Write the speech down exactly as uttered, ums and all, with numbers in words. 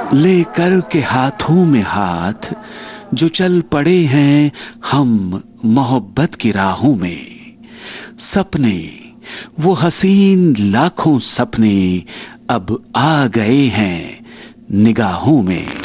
लेकर के हाथों में हाथ जो चल पड़े हैं हम मोहब्बत की राहों में। सपने वो हसीन लाखों सपने अब आ गए हैं निगाहों में।